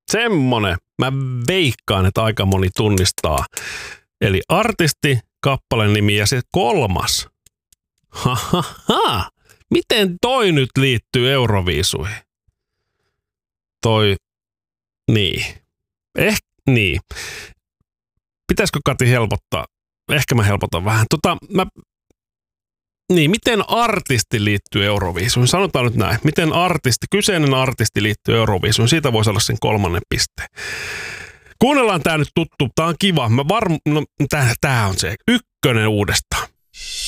Semmonen. Mä veikkaan, että aika moni tunnistaa. Eli artisti, kappaleen nimi ja se kolmas. Hahaha. Miten toi nyt liittyy Euroviisuihin? Niin. Niin. Pitäisikö Kati helpottaa? Ehkä mä helpotan vähän. Miten artisti liittyy Euroviisuun? Sanotaan nyt näin. Miten kyseinen artisti liittyy Euroviisuun? Siitä voisi olla sen 3. pisteen. Kuunnellaan tää nyt tuttu. Tää on kiva. Tää on se 1 uudestaan.